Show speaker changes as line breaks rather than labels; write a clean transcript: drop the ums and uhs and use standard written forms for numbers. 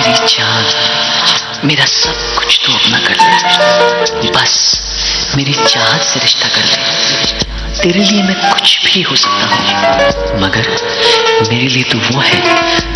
मेरी जान, मेरा सब कुछ तू अपना कर ले, बस मेरी चाहत से रिश्ता कर ले। तेरे लिए मैं कुछ भी हो सकता हूँ, मगर मेरे लिए तू वो है